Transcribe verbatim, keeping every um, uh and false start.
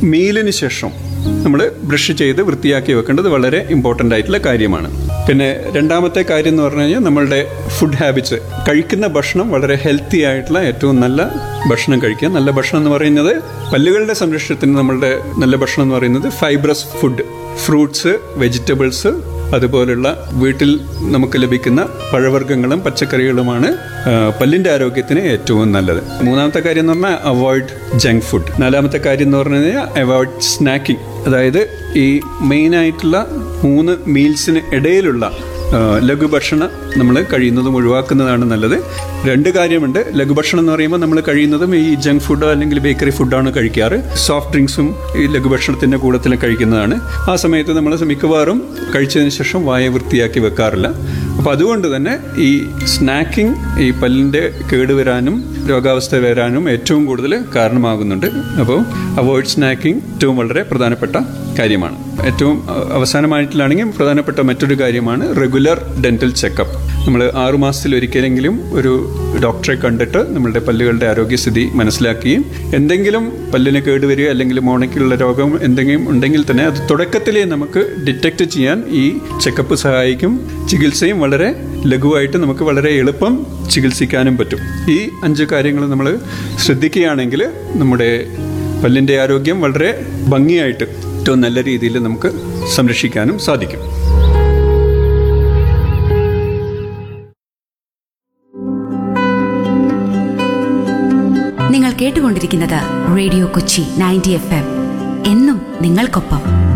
മീലിന് ശേഷം നമ്മൾ ബ്രഷ് ചെയ്ത് വൃത്തിയാക്കി വെക്കേണ്ടത് വളരെ ഇമ്പോർട്ടൻ്റ് ആയിട്ടുള്ള കാര്യമാണ്. പിന്നെ രണ്ടാമത്തെ കാര്യം എന്ന് പറഞ്ഞു കഴിഞ്ഞാൽ നമ്മളുടെ ഫുഡ് ഹാബിറ്റ്സ്. കഴിക്കുന്ന ഭക്ഷണം വളരെ ഹെൽത്തി ആയിട്ടുള്ള ഏറ്റവും നല്ല ഭക്ഷണം കഴിക്കുക. നല്ല ഭക്ഷണം എന്ന് പറയുന്നത് പല്ലുകളുടെ സംരക്ഷണത്തിന് നമ്മളുടെ നല്ല ഭക്ഷണം എന്ന് പറയുന്നത് ഫൈബ്രസ് ഫുഡ്, ഫ്രൂട്ട്സ്, വെജിറ്റബിൾസ്, അതുപോലുള്ള വീട്ടിൽ നമുക്ക് ലഭിക്കുന്ന പഴവർഗ്ഗങ്ങളും പച്ചക്കറികളുമാണ് പല്ലിൻ്റെ ആരോഗ്യത്തിന് ഏറ്റവും നല്ലത്. മൂന്നാമത്തെ കാര്യം എന്ന് പറഞ്ഞാൽ അവോയ്ഡ് ജങ്ക് ഫുഡ്. നാലാമത്തെ കാര്യം എന്ന് പറഞ്ഞു കഴിഞ്ഞാൽ അവോയ്ഡ് സ്നാക്കിംഗ്. അതായത് ഈ മെയിനായിട്ടുള്ള മൂന്ന് മീൽസിന് ഇടയിലുള്ള ലഘുഭക്ഷണം നമ്മൾ കഴിയുന്നതും ഒഴിവാക്കുന്നതാണ് നല്ലത്. രണ്ട് കാര്യമുണ്ട്. ലഘുഭക്ഷണം എന്ന് പറയുമ്പോൾ നമ്മൾ കഴിയുന്നതും ഈ ജങ്ക് ഫുഡോ അല്ലെങ്കിൽ ബേക്കറി ഫുഡാണ് കഴിക്കാറ്. സോഫ്റ്റ് ഡ്രിങ്ക്സും ഈ ലഘുഭക്ഷണത്തിൻ്റെ കൂട്ടത്തിൽ കഴിക്കുന്നതാണ്. ആ സമയത്ത് നമ്മൾ മിക്കവാറും കഴിച്ചതിന് ശേഷം വായ വൃത്തിയാക്കി വെക്കാറില്ല. അപ്പോൾ അതുകൊണ്ട് തന്നെ ഈ സ്നാക്കിംഗ് ഈ പല്ലിൻ്റെ കേടുവരാനും രോഗാവസ്ഥ വരാനും ഏറ്റവും കൂടുതൽ കാരണമാകുന്നുണ്ട്. അപ്പോൾ അവോയ്ഡ് സ്നാക്കിംഗ് ഏറ്റവും വളരെ പ്രധാനപ്പെട്ട കാര്യമാണ്. ഏറ്റവും അവസാനമായിട്ടിലാണെങ്കിൽ പ്രധാനപ്പെട്ട മറ്റൊരു കാര്യമാണ് റെഗുലർ ഡെന്റൽ ചെക്കപ്പ്. നമ്മൾ ആറുമാസത്തിൽ ഒരിക്കലെങ്കിലും ഒരു ഡോക്ടറെ കണ്ടിട്ട് നമ്മളുടെ പല്ലുകളുടെ ആരോഗ്യസ്ഥിതി മനസ്സിലാക്കുകയും എന്തെങ്കിലും പല്ലിന് കേടുവരിക അല്ലെങ്കിൽ മോണയ്ക്കുള്ള രോഗം എന്തെങ്കിലും ഉണ്ടെങ്കിൽ തന്നെ അത് തുടക്കത്തിലേ നമുക്ക് ഡിറ്റക്ട് ചെയ്യാൻ ഈ ചെക്കപ്പ് സഹായിക്കും. ചികിത്സയും വളരെ ലഘുവായിട്ട് നമുക്ക് വളരെ എളുപ്പം ചികിത്സിക്കാനും പറ്റും. ഈ അഞ്ച് കാര്യങ്ങൾ നമ്മൾ ശ്രദ്ധിക്കുകയാണെങ്കിൽ നമ്മുടെ പല്ലിൻ്റെ ആരോഗ്യം വളരെ ഭംഗിയായിട്ട് ഏറ്റവും നല്ല രീതിയിൽ നമുക്ക് സംരക്ഷിക്കാനും സാധിക്കും. നിങ്ങൾ കേട്ടുകൊണ്ടിരിക്കുന്നത് radio Kochi ninety F M. എന്നും നിങ്ങൾക്കൊപ്പം.